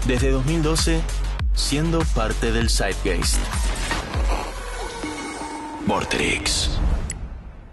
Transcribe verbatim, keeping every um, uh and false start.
Desde dos mil doce, siendo parte del Zeitgeist. Vorterix.